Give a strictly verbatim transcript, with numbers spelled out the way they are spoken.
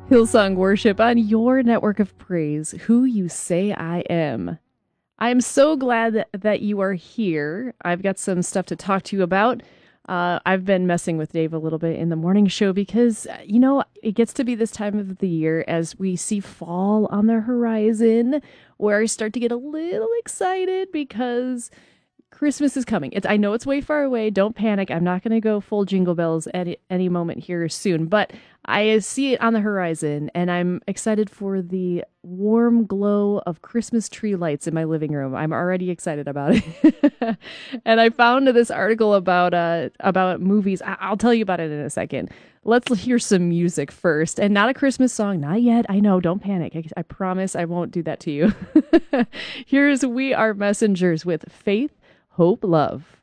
Hillsong Worship on your network of praise, Who You Say I Am. I am so glad that, that you are here. I've got some stuff to talk to you about. Uh, I've been messing with Dave a little bit in the morning show because, uh, you know, it gets to be this time of the year as we see fall on the horizon where I start to get a little excited because Christmas is coming. It's, I know it's way far away. Don't panic. I'm not going to go full jingle bells at any moment here soon, but I see it on the horizon and I'm excited for the warm glow of Christmas tree lights in my living room. I'm already excited about it. And I found this article about uh about movies. I- I'll tell you about it in a second. Let's hear some music first, and not a Christmas song. Not yet. I know. Don't panic. I, I promise I won't do that to you. Here's We Are Messengers with Faith, Hope, Love.